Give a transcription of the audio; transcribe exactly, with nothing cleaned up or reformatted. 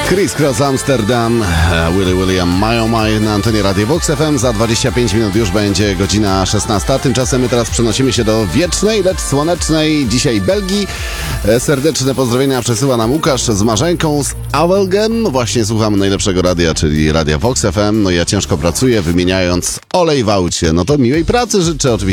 Chris Cross Amsterdam, Willy William My Oh My na antenie Radio Vox F M. Za dwadzieścia pięć minut już będzie godzina szesnasta. Tymczasem my teraz przenosimy się do wiecznej, lecz słonecznej dzisiaj Belgii. Serdeczne pozdrowienia przesyła nam Łukasz z Marzenką z Awelgem. Właśnie słucham najlepszego radia, czyli Radia Vox F M. No ja ciężko pracuję, wymieniając olej w aucie. No to miłej pracy życzę oczywiście.